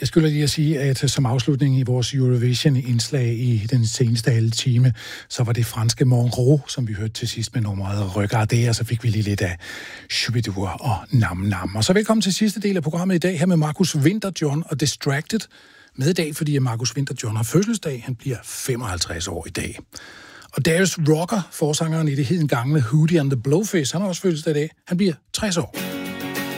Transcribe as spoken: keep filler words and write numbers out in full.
skylder lige at sige, at som afslutning i vores Eurovision-indslag i den seneste halve time, så var det franske Monroe, som vi hørte til sidst med nummeret Regardez, og så fik vi lige lidt af Shubidur og Nam Nam. Og så velkommen til sidste del af programmet i dag her med Markus Winterjohn og Distracted. Med i dag, fordi Markus Winterjohn har fødselsdag. Han bliver femoghalvtreds år i dag. Og Darius Rucker, forsangeren i det hedengangne Hootie and the Blowfish, han har også fødselsdag i dag. Han bliver tres år.